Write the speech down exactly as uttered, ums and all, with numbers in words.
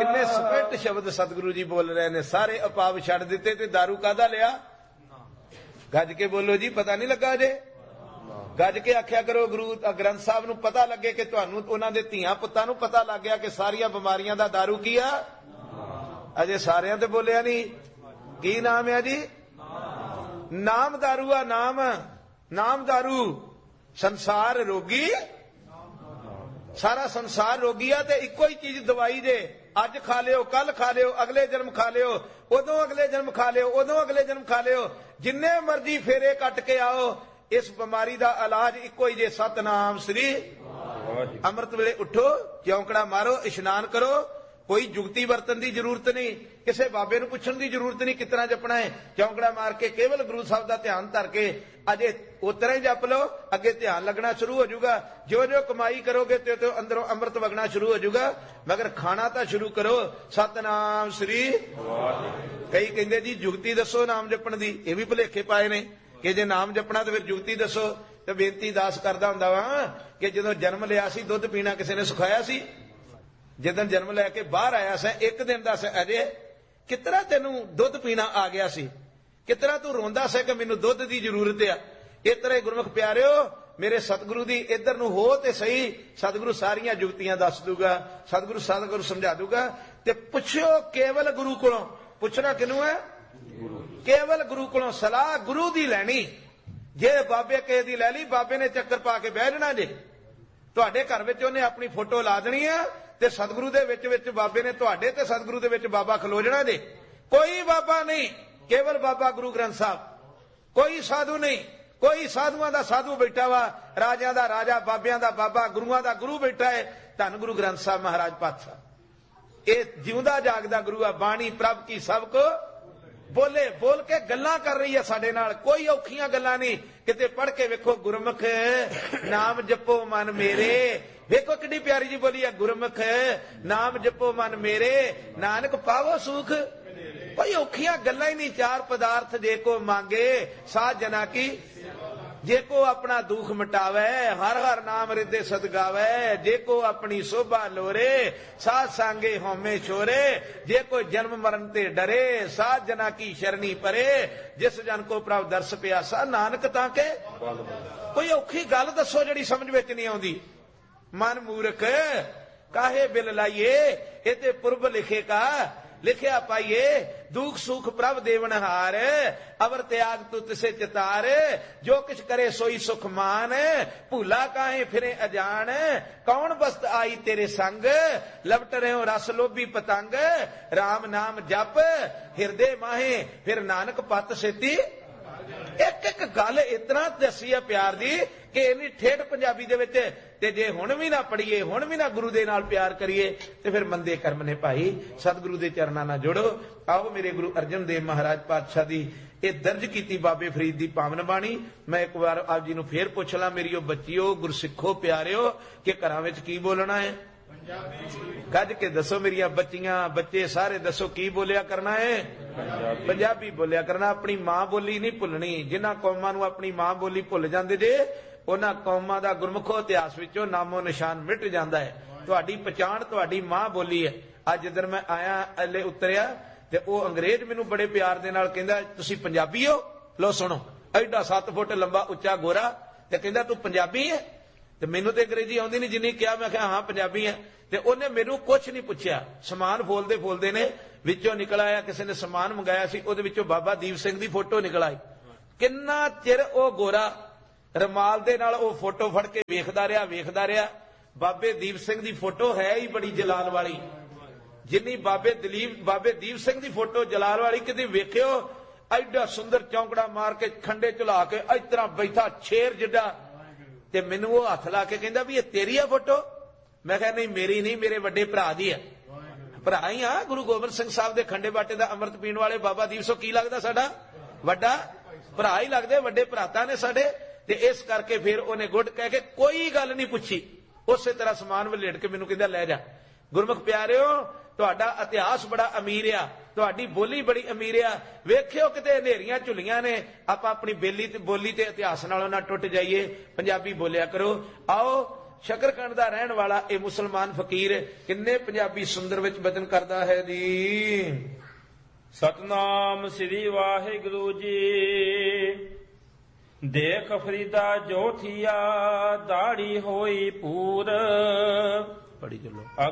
किन्ने स्पष्ट शब्द सतगुरु जी बोल रहे ने। सारे अपाव छड़ दिते ते दारू कादा लिया? गज के बोलो जी, पता नहीं लगा जे? गज के आख्या करो गुरु ग्रंथ साहब नूं पता लगे कि तुहानूं उन्हां दे धीआं पुत्तां नूं पता लग गया कि सारियां बीमारियां दा दारू की आ? अजे सारियां ते बोलिया नहीं। की नाम है जी? नाम दारू आ। नाम नाम दारू। संसार रोगी, सारा संसार रोगी आ ते इक्को ही चीज दवाई जे। अज खा लियो, कल खा लियो, अगले जन्म खा लियो, उदों अगले जन्म खा लियो, उदों अगले जन्म खा लियो, जिन्ने मर्जी फेरे कट के आओ, इस बीमारी का इलाज इको ही जे। सतनाम श्री। अमृत वेले उठो, चौंकड़ा मारो, इशनान करो, कोई जुगती वरतन की जरूरत नहीं, किसी बाबे नूं पुछण की जरूरत नहीं कितना जपना है। चौंकड़ा मार के केवल गुरु साहब का ध्यान धर के अजे उतरा ही जप लो, अगे ध्यान लगना शुरू हो जाऊगा। जो जो कमाई करोगे तो, तो अंदरों अमृत वगना शुरू हो जाऊगा। मगर खाना तो शुरू करो। सतनाम श्री। कई कहते जी जुगती दसो नाम जपण दी, ये भी भुलेखे पाए ने कि जे नाम जपना तो फिर जुगती दसो। तो बेनती दास करदा हुंदा वा कि जदों जन्म लिया सी दुध पीना किसी ने सिखाया सी? जिदन जन्म लैके बाहर आया सा एक दिन दस अजे कितना तेनू दुध पीना आ गया सी, कितना तू रोंदा सा कि मैनू दुध की जरूरत आ। इस तरह गुरमुख प्यारिओ मेरे सतगुरु दी इधर नू हो ते सही, सतगुरु सारियां जुगतियां दस दूगा, सतगुरु सतगुरु समझा दूगा। ते पुछो केवल गुरु कोलों। पुछना किनू है? केवल गुरु कोलों सलाह गुरु दी लैनी। जे बाबे के दी लै ली, बाबे ने चक्कर पा के बह जाना जे। तुहाडे घर विच उहने अपनी फोटो ला देनी है ते सतगुरु दे विच विच बाबे ने तुहाडे ते सतगुरु दे विच बाबा खलो जाना जे। कोई बाबा नहीं, केवल बाबा गुरु ग्रंथ साहब। कोई साधु नहीं, कोई साधुआं दा साधु बैठा वा, राजियां दा राजा, बाबियां दा बाबा, गुरुआं दा गुरु बैठा है। धन गुरु ग्रंथ साहब महाराज पातशाह ये जिउंदा जागदा गुरु आ। बाणी प्रभ की सबको बोले, बोल के गल्लां कर रही है साडे नाल। कोई औखियां गल्लां नहीं। किते पढ़ के वेखो गुरमुख नाम जपो मन मेरे। वेखो कितनी प्यारी जी बोली है, गुरमुख नाम जपो मन मेरे, नानक पावो सुख। कोई औखियां गल्लां ही नहीं। चार पदार्थ जे को मांगे साध जना की, जे को अपना दुख मिटावे हर हर नाम रिदे सद गावे, जे को अपनी शोभा लोरे साध सांगे होमे छोरे, जे को जन्म मरण ते डरे साध जना की शरणी परे, जिस जन को प्रभ दर्श प्यासा नानक ताके। कोई औखी गल दसो जिहड़ी समझ विच नहीं आउंदी। मन मूर्ख काहे बिल लाइए, इते पुरब लिखे का लिखिया पाइए, दुख सुख प्रभ देवनहार, अवर त्याग तू तिसे चितार, जो किछ करे सोई सुख मान, भूला काहे फिरे अजान, कौन बस्त आई तेरे संग, लपट रहे रस लोभी पतंग, राम नाम जप हिरदे माहे, फिर नानक पत सेती। एक एक गल इतना दसी है प्यार दी कि इन्नी ठेठ पंजाबी दे विच ते जे हुण भी ना पढ़ीए, हुण भी ना गुरु दे नाल प्यार करिए ते फिर मंदे कर्म ने भाई। सतगुरु दे चरणां नाल जुड़ो। आओ मेरे गुरु अर्जन देव महाराज पातशाह दी ये दर्ज कीती बाबे फरीद दी पावन बाणी मैं एक बार आप जी नूं फेर पुछ ला। मेरी बच्चियो गुरसिखो प्यारिओ कि घरां विच की बोलना है? गज के दसो मेरिया बच्चियां बच्चे सारे दसो की बोलिया करना है? पंजाबी बोलिया करना। अपनी मां बोली नहीं भुलनी। जिन्हां कौमां नूं अपनी मां बोली भुल जांदे जे उन्हां कौमां दा गुरमुखो इतिहास विचों नामो निशान मिट जांदा है। तुहाडी पहचान तुहाडी मां बोली है। अज जिधर मैं आया अले उतरिया ते ओह अंग्रेज मैनूं बड़े प्यार दे नाल कहंदा तुसीं पंजाबी हो? लो सुणो, एडा सत्त फुट लंबा उच्चा गोरा ते कहंदा तू पंजाबी है? ते मैनूं ते अंग्रेजी आउंदी नहीं। जिन्नी कहा मैं कहा हाँ पंजाबी है। ते उन्हें मैनूं कुछ नहीं पुछया। समान फोलदे फोलदे ने विचों निकल आया, किसी ने समान मंगाया सी, उहदे विचों बाबा दीप सिंह दी फोटो निकल आई। किन्ना चिर ओह गोरा रमाल दे नाल ओह फोटो फड़ के वेखदा रहा वेखदा रहा। बाबे दीप सिंह दी फोटो है ही बड़ी जलाल वाली। जिन्नी बाबे दलीप बाबे दीप सिंह दी फोटो जलाल वाली कदी वेखियो? एडा सुंदर चौंकड़ा मार के खंडे चला के इस तरह बैठा शेर जिड्डा। ते मैनूं वो हथ ला के कहंदा भी ये तेरी है फोटो? मैं कहा नहीं मेरी नहीं, मेरे वड्डे भरा दी है। भरा ही हाँ, गुरु गोबिंद सिंह साहब दे खंडे बाटे दा अमृत पीण वाले बाबा दीप सिंह की लगदा साडा वड्डा भरा ही लगदे, वड्डे भराता ने साडे। ते इस करके फिर उन्हें गुड कह के कोई गल नहीं पुछी, उस तरह समान वलेट के मैनूं कहंदा लै जा। गुरमुख प्यारिओ तुहाडा इतिहास बड़ा अमीर आ, तुहाडी बोली बड़ी अमीर आ। वेखियो किते हनेरियां झुलियां ने, आपां अपनी बेली ते बोली ते इतिहास नालों ना टुट जाइए। पंजाबी बोलिया करो। आओ ਸ਼ਕਰਕੰਡ ਦਾ ਰਹਿਣ ਵਾਲਾ ਇਹ ਮੁਸਲਮਾਨ ਫਕੀਰ ਕਿੰਨੇ ਪੰਜਾਬੀ ਸੁੰਦਰ ਵਿੱਚ ਬਚਨ ਕਰਦਾ ਹੈ ਜੀ। ਸਤਨਾਮ ਸ੍ਰੀ ਵਾਹਿਗੁਰੂ ਜੀ। ਦੇਖ ਫਰੀਦਾ ਜੋ ਥੀਆ ਦਾੜੀ ਹੋਈ ਪੂਰ ਪੜੀ ਚਲੋ।